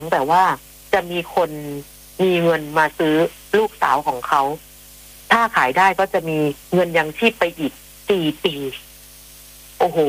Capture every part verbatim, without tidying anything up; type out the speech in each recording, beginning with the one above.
แต่ว่าจะมีคนมีเงินมาซื้อลูกสาวของเขาถ้าขายได้ก็จะมีเงินยังชีพไปอีกสี่ปีโอ้โห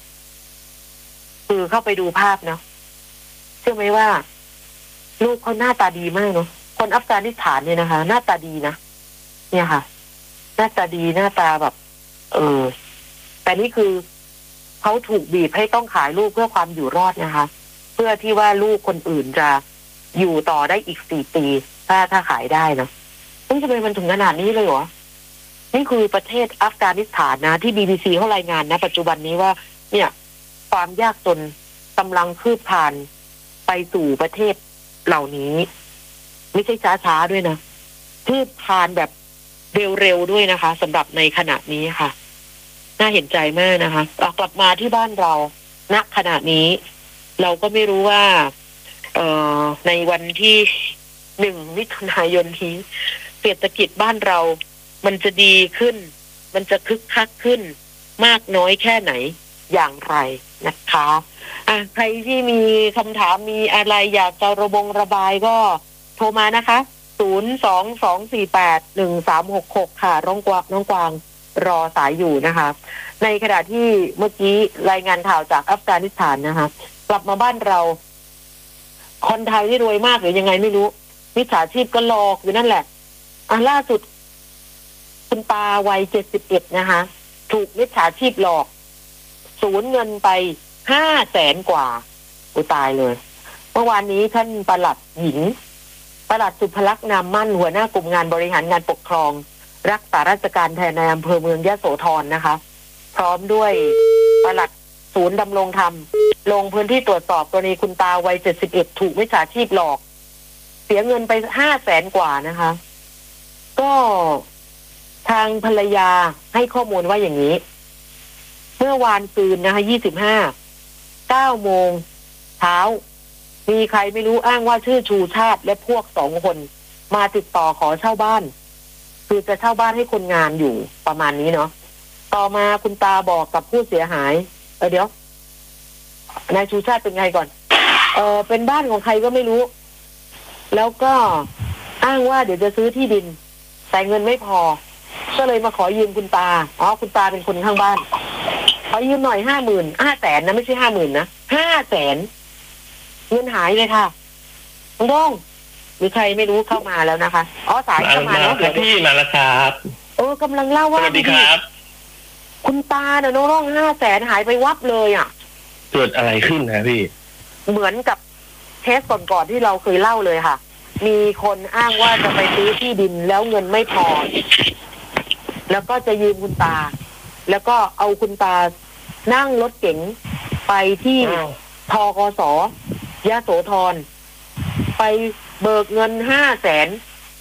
คือเข้าไปดูภาพเนาะเชื่อไหมว่าลูกเขาหน้าตาดีมากเนาะคนอัฟกานิสถานเนี่ยนะคะหน้าตาดีนะเนี่ยค่ะหน้าตาดีหน้าตาแบบเออแต่นี่คือเขาถูกบีบให้ต้องขายลูกเพื่อความอยู่รอดนะคะเพื่อที่ว่าลูกคนอื่นจะอยู่ต่อได้อีกสี่ปีถ้าถ้าขายได้นะเฮ้ยทำไมมันถึงขนาดนี้เลยเหรอนี่คือประเทศอัฟกานิสถานนะที่ บี บี ซี เขารายงานนะปัจจุบันนี้ว่าเนี่ยความยากจนกำลังคืบคลานไปสู่ประเทศเหล่านี้ไม่ใช่ช้าๆด้วยนะคืบคลานแบบเร็วๆด้วยนะคะสำหรับในขณะนี้ค่ะน่าเห็นใจมากนะคะกลับมาที่บ้านเราณขณะนี้เราก็ไม่รู้ว่าเอ่อในวันที่หนึ่งมิถุนายนนี้เศรษฐกิจบ้านเรามันจะดีขึ้นมันจะคึกคักขึ้นมากน้อยแค่ไหนอย่างไรนะคะอ่ะใครที่มีคำถามมีอะไรอยากจะระบงระบายก็โทรมานะคะศูนย์ สอง สอง สี่ แปด หนึ่ง สาม หก หกค่ะน้องกวางน้องกวางรอสายอยู่นะคะในขณะที่เมื่อกี้รายงานข่าวจากอัฟกานิสถานนะคะกลับมาบ้านเราคนไทยที่รวยมากหรือยังไงไม่รู้มิจฉาชีพก็หลอกอยู่นั่นแหละอ่ะล่าสุดคุณตาวัยเจ็ดสิบเอ็ดนะคะถูกมิจฉาชีพหลอกสูญเงินไปห้าแสนกว่าอุตายเลยเมื่อวานนี้ท่านปลัดหญิงปลัดสุภลักษณ์นามมั่นหัวหน้ากลุ่มงานบริหารงานปกครองรักษาราชการแทนในอำเภอเมืองยโสธรนะคะพร้อมด้วยปลัดศูนย์ดำรงธรรมลงพื้นที่ตรวจสอบกรณีคุณตาวัยเจ็ดสิบเอ็ดถูกมิจฉาชีพหลอกเสียเงินไปห้าแสนกว่านะคะก็ทางภรรยาให้ข้อมูลว่าอย่างนี้เมื่อวานซืนนะคะยี่สิบห้า เก้าโมงเช้ามีใครไม่รู้อ้างว่าชื่อชูชาติและพวกสองคนมาติดต่อขอเช่าบ้านคือจะเช่าบ้านให้คนงานอยู่ประมาณนี้เนาะต่อมาคุณตาบอกกับผู้เสียหายเออเดี๋ยวนายชูชาติเป็นไงก่อนเออเป็นบ้านของใครก็ไม่รู้แล้วก็อ้างว่าเดี๋ยวจะซื้อที่ดินแต่เงินไม่พอก็เลยมาขอยืมคุณตาอ๋อคุณตาเป็นคนข้างบ้านขอยืมหน่อยห้าหมื่นห้าแสนนะไม่ใช่ห้าหมื่นนะห้าแสนเงินหายเลยค่ะน้องด้งหรือใครไม่รู้เข้ามาแล้วนะคะอ๋อสายเข้ามาแล้วเดี๋ยวพี่มาแล้วครับเออกำลังเล่าว่าสวัสดีครับคุณตาเนี่ยน้องด้งห้าแสนหายไปวับเลยอ่ะเกิดอะไรขึ้นนะพี่เหมือนกับเคสก่อนๆที่เราเคยเล่าเลยค่ะมีคนอ้างว่าจะไปซื้อที่ดินแล้วเงินไม่พอแล้วก็จะยืมคุณตาแล้วก็เอาคุณตานั่งรถเก๋งไปที่ทกส.ยโสธรไปเบิกเงินห้าแสน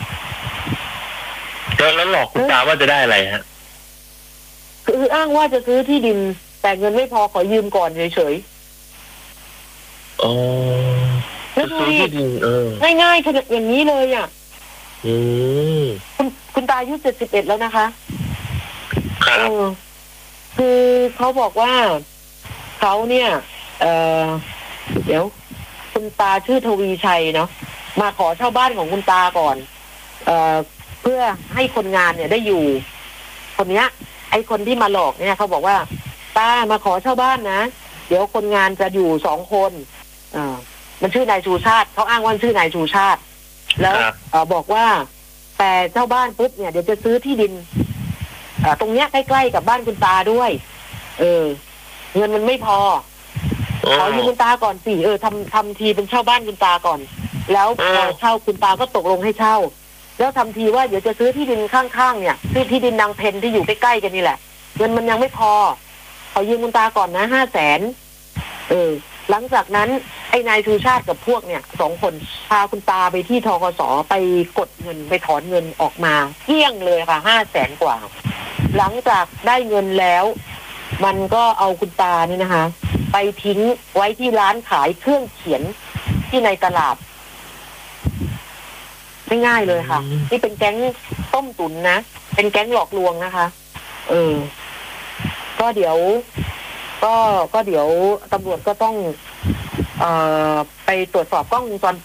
แล้วหลอกคุณตาว่าจะได้อะไรฮะคืออ้างว่าจะซื้อที่ดินแต่เงินไม่พอขอยืมก่อนเฉยๆอ๋อแล้วดูดิง่ายๆขนาดอย่างนี้เลยอ่ะอืมคุณคุณตาอายุเจ็ดสิบเอ็ดแล้วนะคะครับเออคือเขาบอกว่าเขาเนี่ยเออเดี๋ยวคุณตาชื่อทวีชัยเนาะมาขอเช่าบ้านของคุณตาก่อนเอ่อเพื่อให้คนงานเนี่ยได้อยู่คนเนี้ยไอ้คนที่มาหลอกเนี่ยเขาบอกว่าตามาขอเช่าบ้านนะเดี๋ยวคนงานจะอยู่สองคนอ่ามันชื่อนายชูชาติเขาอ้างว่าชื่อนายชูชาติแล้วเอ่อบอกว่าแต่เจ้าบ้านปุ๊บเนี่ยเดี๋ยวจะซื้อที่ดินอ่าตรงเนี้ยใกล้ๆกับบ้านคุณตาด้วยเออเงินมันไม่พอขอยืมคุณตาก่อนสิเออทำทำทีเป็นเช่าบ้านคุณตาก่อนแล้วพอเช่าคุณตาก็ตกลงให้เช่าแล้วทำทีว่าเดี๋ยวจะซื้อที่ดินข้างๆเนี่ยซื้อที่ดินนางเพนที่อยู่ใกล้ๆกันนี่แหละเงินมันยังไม่พอขอยืมคุณตาก่อนนะห้าแสนเออหลังจากนั้นไอ้นายชูชาติกับพวกเนี่ยสองคนพาคุณตาไปที่ทกส.ไปกดเงินไปถอนเงินออกมาเกลี้ยงเลยค่ะห้าแสนกว่าหลังจากได้เงินแล้วมันก็เอาคุณตานี่นะคะไปทิ้งไว้ที่ร้านขายเครื่องเขียนที่ในตลาดไม่ง่ายเลยค่ะนี่เป็นแก๊งต้มตุ๋นนะเป็นแก๊งหลอกลวงนะคะเออก็เดี๋ยวก็ก็เดี๋ยวตำรวจก็ต้องเอเอ่อไปตรวจสอบกล้องวงจร